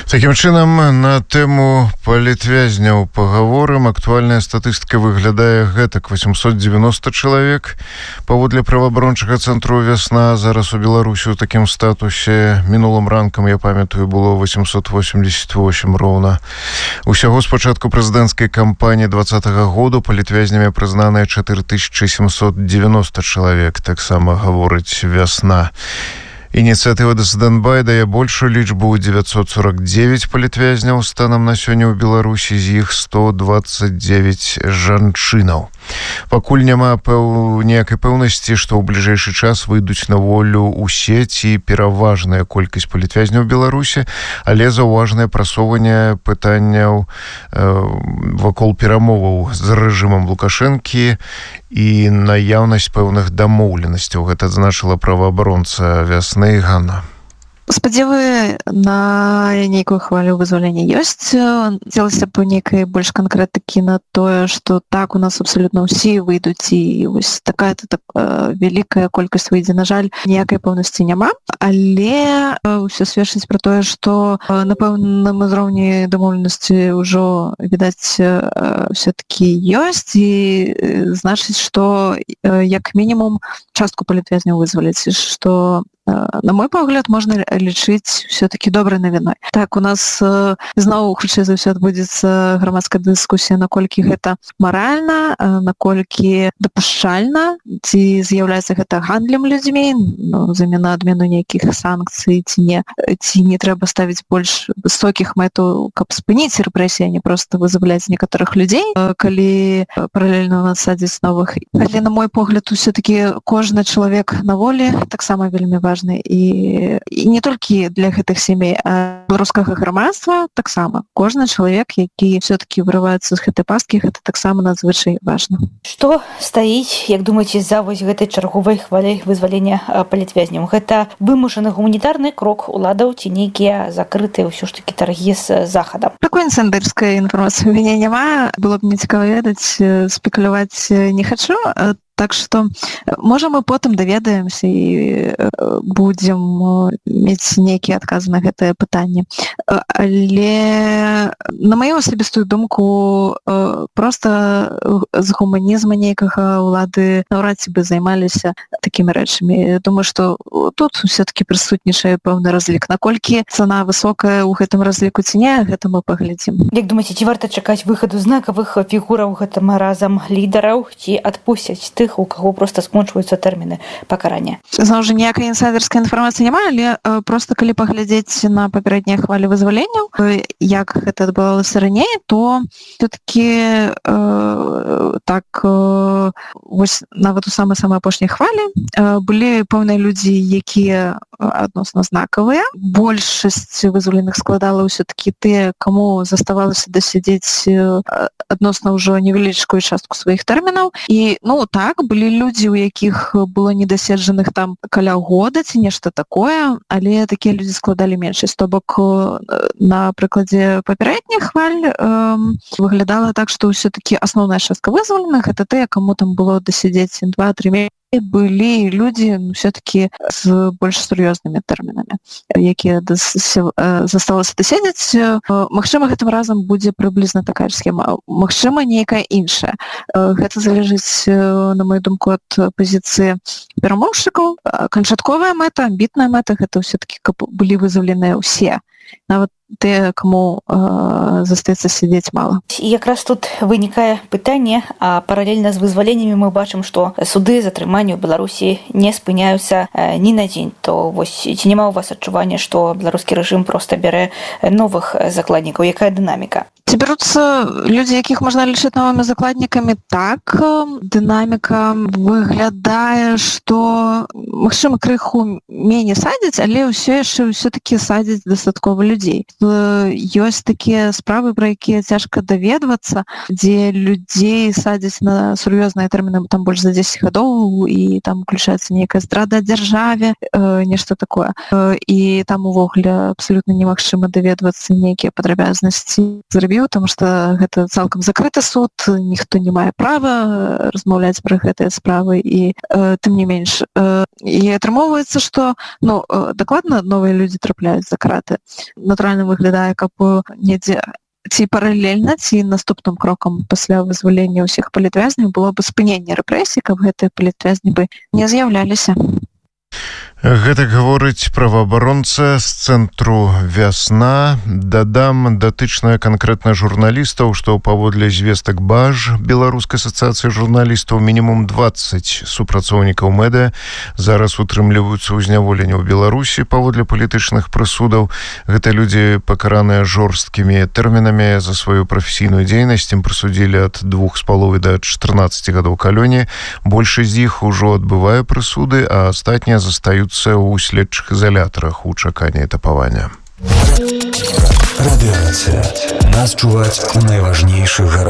Такім чынам, на тэму палітвязняў пагаворым. Актуальная статыстыка выглядае гэтак: 890 чалавек. Паводле праваабарончага цэнтру «Вясна» зараз у Беларусі ў такім статусе. Мінулым ранкам, я памятаю, было 888 роўна. Усяго з пачатку прэзідэнцкай кампаніі 2020 году палітвязнямі прызнаныя 4790 чалавек. Таксама гаворыць «Вясна». Ініцыятыва «Дысsident Buy» дае большую лічбу 949 палітвязняў станам на сёння ў Беларусі, з іх 129 жанчынаў. Пакуль няма ніякай пэўнасці, што ў бліжэйшы час выйдуць на волю ўсе ці пераважная колькасць палітвязняў у Беларусі, але заўважнае прасоўванне пытанняў вакол перамоваў з рэжымам Лукашэнкі і наяўнасць пэўных дамоўленасцяў. Гэта адзначыла праваабаронца «Вясны» Ганна. Спадзевы на нейкую хвалю вызвалення ёсць. Хацелася б нейкай больш канкрэтыкі на тое, што так у нас абсалютна ўсе выйдуць, і вось такая-то вялікая колькасць выйдзе. На жаль, ніякай пэўнасці няма, але ўсё сведчыць пра тое, што на пэўным узроўні дамоўленасці ўжо, відаць, все-таки ёсць, і значыць, што як мінімум частку палітвязняў вызваляць, што на мой погляд, можна лічыць все-таки добрай навіной. Так, у нас зноў хутчэй за ўсё адбудзецца грамадская дыскусія, наколькі гэта маральна, наколькі дапушчальна, ці з'яўляецца гэта гандлем людзьмі, замена адмену нейкіх санкцый, ці не трэба ставіць больш высокіх мэтаў, каб спыніць рэпрэсіі, а не проста вызваляць некаторых людзей, калі паралельна насадзіць новых. Але, на мой погляд, все-таки кожны чалавек на волі таксама вельмі важны. І не толькі для гэтых сямей, а беларускага грамадства таксама. Кожны чалавек, які все-таки вырываецца з гэтай пасткі, гэта таксама надзвычай важна. Што стаіць, як думаеце, за вось гэтай чарговай хваляй вызвалення палітвязняў? Гэта вымушаны гуманітарны крок уладаў ці нейкія закрытыя ўсё ж такі таргі з захадам? Такой інсайдэрскай інфармацыі у мяне няма. Было б мне цікава ведаць, спекуляваць не хачу. Так што, можа, мы потым даведаемся і будзем мець нейкія адказы на гэтае пытанне. Але на маю асабістую думку, проста з гуманізма нейкага ўлады наўрад ці бы займаліся такімі рэчамі. Думаю, што тут все-таки прысутнічае пэўны разлік. Наколькі цана высокая ў гэтым разліку ці не, гэта мы паглядзім. Як думаеце, ці варта чакаць выхаду знакавых фігураў гэтым разам лідараў, ці адпусцяць тых, у каго проста скончваюцца тэрміны пакарання? Зноў жа, ніякай інсайдэрскай інфармацыі няма, але проста калі паглядзець на папярэднія хвалі вызваленняў, як гэта адбывалася раней, то все-таки вось нават у самай апошняй хвалі былі пэўныя людзі, якія адносна знакавыя. Большасць вызваленых складала ўсё-таки тыя, каму заставалася дасядзець адносна ўжо невялічкую частку сваіх тэрмінаў. І, так, былі людзі, у якіх было недаседжаных там каля года ці нешта такое, але такія людзі складалі меншасць. То бок, на прыкладзе папярэдніх хваль выглядала так, што ўсё-таки асноўная частка вызваленых — гэта тыя, каму там было дасядзець 2-3 месяцы. Былі людзі все-таки з больш сур'ёзнымі тэрмінамі, якія засталося даседзець. Магчыма, гэтым разам будзе прыблізна такая ж схема, магчыма, нейкая іншая. Гэта залежыць, на мою думку, ад пазіцыі перамоўшчыкаў. Канчатковая мэта, амбітная мэта — гэта все-таки каб былі вызваленыя ўсе, нават тыя, каму застаецца сядзець мала. І якраз тут вынікае пытанне, а паралельна з вызваленнямі мы бачым, што суды затрымання ў Беларусі не спыняюцца ні на дзень. То вось ці няма ў вас адчування, што беларускі рэжым проста бярэ новых закладнікаў? Якая дынаміка? Ці бяруцца людзі, якіх можна лічыць новымі закладнікамі? Так, дынаміка выглядае, што, магчыма, крыху меней садзяць, але ўсё яшчэ ўсё-такі садзяць дастаткова людзей. Ёсць такія справы, пра якія цяжка даведвацца, дзе людзей садзяць на сур'ёзныя тэрміны, там больш за 10 гадоў, і там уключаецца нейкая здрада дзяржаве, нешта такое. І там увогуле абсалютна немагчыма даведвацца нейкія падрабязнасці. Зрабіў распавёў, тому што гэта цалкам закрыты суд, ніхто не мае права размаўляць пра гэтыя справы, і тым не менш. І атрымоўваецца, што дакладна новыя людзі трапляюць за краты. Натуральна выглядае, каб недзе ці паралельна, ці наступным крокам пасля вызвалення ўсіх палітвязняў было бы спыненне рэпрэсій, каб гэтыя палітвязні бы не з'яўляліся. Гэтак гаворыць праваабаронца з цэнтру «Вясна». Дадам, датычная канкрэтна журналістаў, што паводле звестак БАЖ, Беларускай асацыяцыі журналістаў, мінімум 20 супрацоўнікаў медыа зараз утрымліваюцца ў зняволенні ў Беларусі паводле палітычных прысудаў. Гэта людзі, пакараныя жорсткімі тэрмінамі за сваю прафесійную дзейнасць. Ім прысудзілі ад 2,5 да 14 гадоў калоніі. Большасць з іх ужо адбывае прысуды, а астатнія застаюцца ў следчых изоляторах у чаканні этапавання. Радыёнацыя. Нас чуваць у найважнейшых гарадах.